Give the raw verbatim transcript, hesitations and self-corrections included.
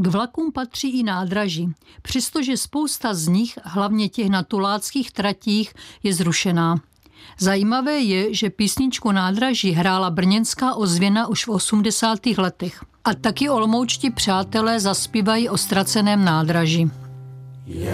vlakům patří i nádraží, přestože spousta z nich, hlavně těch na tuláckých tratích, je zrušená. Zajímavé je, že písničku Nádraží hrála brněnská ozvěna už v osmdesátých letech. A taky olomoučtí přátelé zaspívají o ztraceném nádraží.